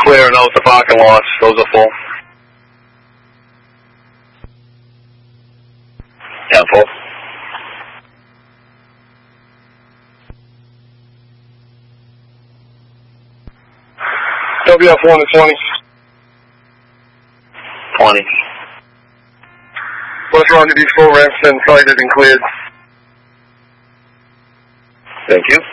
clearing out the parking lots. Those are full. 10 full. WF1 to 20. 20. West Rendezvous full ramps and sighted and cleared. Thank you.